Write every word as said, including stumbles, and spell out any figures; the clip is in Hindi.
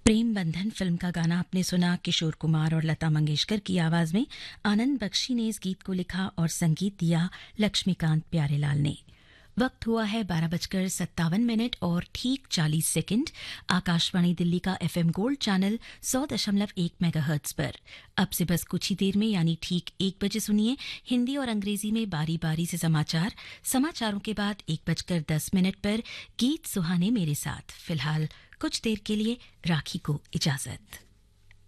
प्रेम बंधन फिल्म का गाना आपने सुना किशोर कुमार और लता मंगेशकर की आवाज में। आनंद बख्शी ने इस गीत को लिखा और संगीत दिया लक्ष्मीकांत प्यारेलाल ने। वक्त हुआ है बारह बजकर सत्तावन मिनट और ठीक चालीस सेकंड। आकाशवाणी दिल्ली का एफएम गोल्ड चैनल सौ दशमलव एक मेगाहर्ट्ज पर अब से बस कुछ ही देर में यानी ठीक एक बजे सुनिए हिंदी और अंग्रेजी में बारी बारी से समाचार। समाचारों के बाद एक बजकर दस मिनट पर गीत सुहाने मेरे साथ। फिलहाल कुछ देर के लिए राखी को इजाजत।